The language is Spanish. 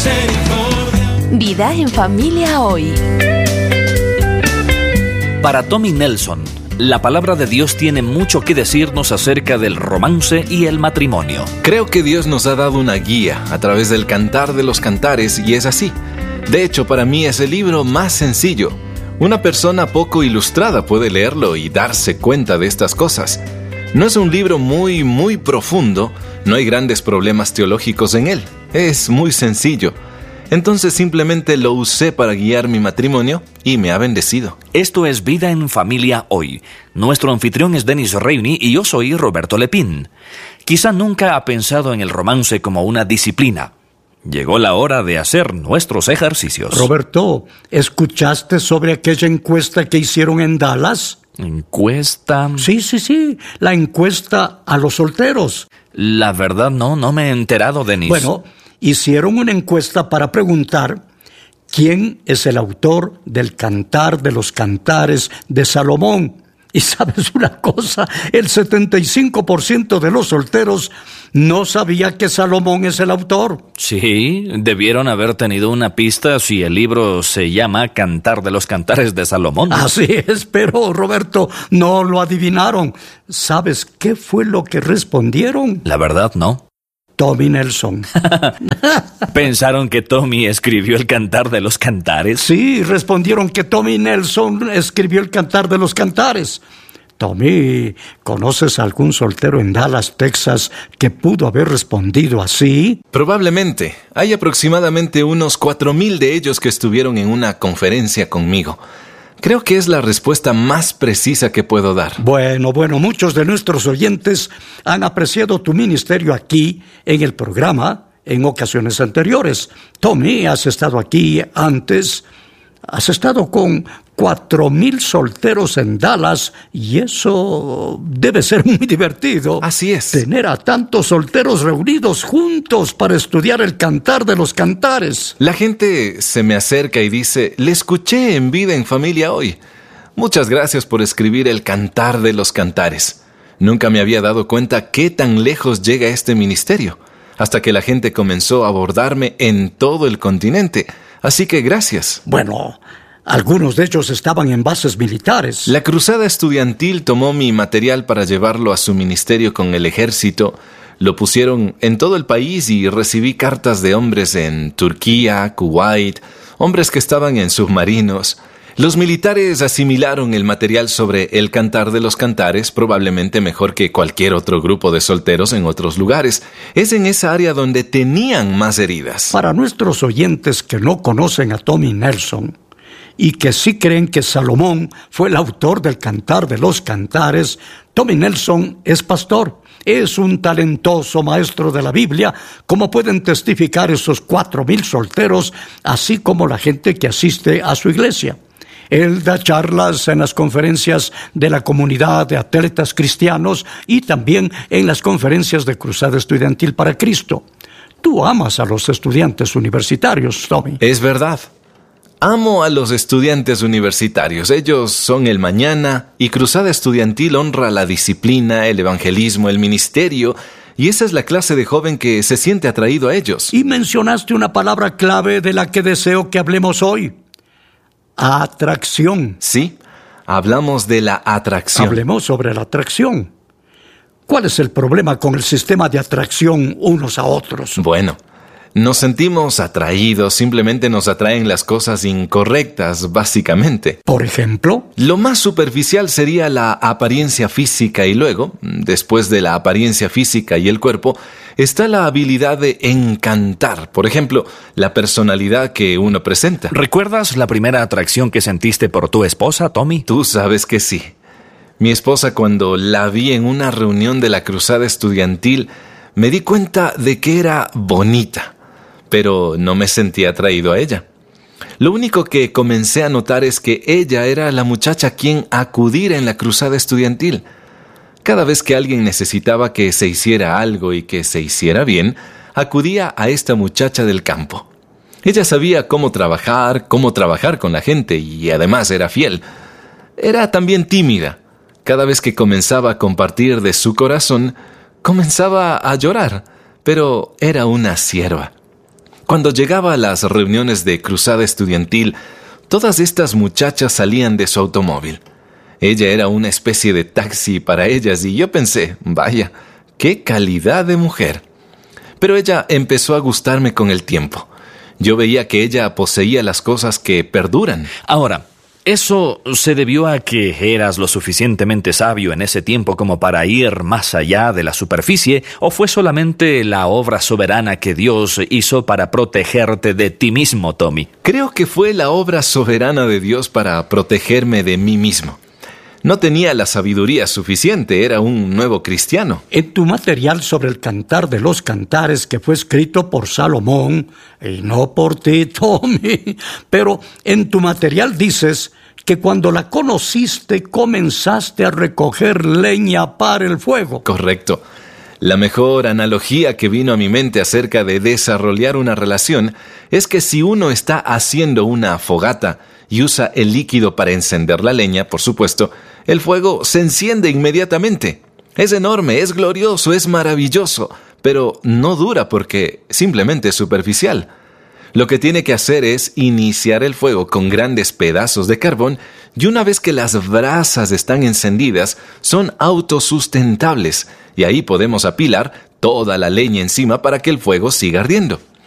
misericordia. Vida en familia hoy. Para Tommy Nelson, la palabra de Dios tiene mucho que decirnos acerca del romance y el matrimonio. Creo que Dios nos ha dado una guía a través del Cantar de los Cantares y es así. De hecho, para mí es el libro más sencillo. Una persona poco ilustrada puede leerlo y darse cuenta de estas cosas. No es un libro muy profundo, no hay grandes problemas teológicos en él. Es muy sencillo. Entonces simplemente lo usé para guiar mi matrimonio y me ha bendecido. Esto es Vida en Familia Hoy. Nuestro anfitrión es Dennis Reuney y yo soy Roberto Lepín. Quizá nunca ha pensado en el romance como una disciplina. Llegó la hora de hacer nuestros ejercicios. Roberto, ¿escuchaste sobre aquella encuesta que hicieron en Dallas? ¿Encuesta? Sí, la encuesta a los solteros. La verdad no me he enterado, Dennis. Bueno, hicieron una encuesta para preguntar quién es el autor del Cantar de los Cantares de Salomón. Y sabes una cosa, el 75% de los solteros no sabía que Salomón es el autor. Sí, debieron haber tenido una pista si el libro se llama Cantar de los Cantares de Salomón. Así es, pero Roberto, no lo adivinaron. ¿Sabes qué fue lo que respondieron? La verdad, no. Tommy Nelson. ¿Pensaron que Tommy escribió el Cantar de los Cantares? Sí, respondieron que Tommy Nelson escribió el Cantar de los Cantares. Tommy, ¿conoces a algún soltero en Dallas, Texas, que pudo haber respondido así? Probablemente. Hay aproximadamente unos 4,000 de ellos que estuvieron en una conferencia conmigo. Creo que es la respuesta más precisa que puedo dar. Bueno, muchos de nuestros oyentes han apreciado tu ministerio aquí en el programa en ocasiones anteriores. Tommy, has estado aquí antes. Has estado con 4,000 solteros en Dallas y eso debe ser muy divertido. Así es. Tener a tantos solteros reunidos juntos para estudiar el Cantar de los Cantares. La gente se me acerca y dice, le escuché en Vida en Familia Hoy. Muchas gracias por escribir el Cantar de los Cantares. Nunca me había dado cuenta qué tan lejos llega este ministerio, hasta que la gente comenzó a abordarme en todo el continente. Así que gracias. Bueno, algunos de ellos estaban en bases militares. La cruzada estudiantil tomó mi material para llevarlo a su ministerio con el ejército. Lo pusieron en todo el país y recibí cartas de hombres en Turquía, Kuwait, hombres que estaban en submarinos. Los militares asimilaron el material sobre el Cantar de los Cantares probablemente mejor que cualquier otro grupo de solteros en otros lugares. Es en esa área donde tenían más heridas. Para nuestros oyentes que no conocen a Tommy Nelson y que sí creen que Salomón fue el autor del Cantar de los Cantares, Tommy Nelson es pastor. Es un talentoso maestro de la Biblia, como pueden testificar esos 4,000 solteros, así como la gente que asiste a su iglesia. Él da charlas en las conferencias de la comunidad de atletas cristianos y también en las conferencias de Cruzada Estudiantil para Cristo. Tú amas a los estudiantes universitarios, Tommy. Es verdad. Amo a los estudiantes universitarios. Ellos son el mañana y Cruzada Estudiantil honra la disciplina, el evangelismo, el ministerio. Y esa es la clase de joven que se siente atraído a ellos. Y mencionaste una palabra clave de la que deseo que hablemos hoy. Atracción. Sí, hablamos de la atracción. Hablemos sobre la atracción. ¿Cuál es el problema con el sistema de atracción unos a otros? Bueno, nos sentimos atraídos, simplemente nos atraen las cosas incorrectas, básicamente. ¿Por ejemplo? Lo más superficial sería la apariencia física y luego, después de la apariencia física y el cuerpo, está la habilidad de encantar. Por ejemplo, la personalidad que uno presenta. ¿Recuerdas la primera atracción que sentiste por tu esposa, Tommy? Tú sabes que sí. Mi esposa, cuando la vi en una reunión de la Cruzada Estudiantil, me di cuenta de que era bonita, pero no me sentía atraído a ella. Lo único que comencé a notar es que ella era la muchacha a quien acudir en la Cruzada Estudiantil. Cada vez que alguien necesitaba que se hiciera algo y que se hiciera bien, acudía a esta muchacha del campo. Ella sabía cómo trabajar con la gente y además era fiel. Era también tímida. Cada vez que comenzaba a compartir de su corazón, comenzaba a llorar, pero era una sierva. Cuando llegaba a las reuniones de cruzada estudiantil, todas estas muchachas salían de su automóvil. Ella era una especie de taxi para ellas y yo pensé, vaya, qué calidad de mujer. Pero ella empezó a gustarme con el tiempo. Yo veía que ella poseía las cosas que perduran. Ahora, ¿eso se debió a que eras lo suficientemente sabio en ese tiempo como para ir más allá de la superficie, o fue solamente la obra soberana que Dios hizo para protegerte de ti mismo, Tommy? Creo que fue la obra soberana de Dios para protegerme de mí mismo. No tenía la sabiduría suficiente, era un nuevo cristiano. En tu material sobre el Cantar de los Cantares, que fue escrito por Salomón, y no por ti, Tommy, pero en tu material dices que cuando la conociste comenzaste a recoger leña para el fuego. Correcto. La mejor analogía que vino a mi mente acerca de desarrollar una relación es que si uno está haciendo una fogata y usa el líquido para encender la leña, por supuesto, el fuego se enciende inmediatamente. Es enorme, es glorioso, es maravilloso, pero no dura porque simplemente es superficial. Lo que tiene que hacer es iniciar el fuego con grandes pedazos de carbón y una vez que las brasas están encendidas, son autosustentables y ahí podemos apilar toda la leña encima para que el fuego siga ardiendo.